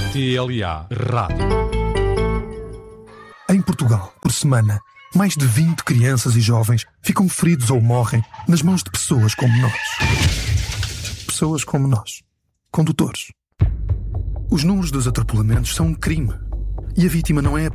TLA Rádio. Em Portugal, por semana, mais de 20 crianças e jovens ficam feridos ou morrem nas mãos de pessoas como nós. Pessoas como nós. Condutores. Os números dos atropelamentos são um crime. E a vítima não é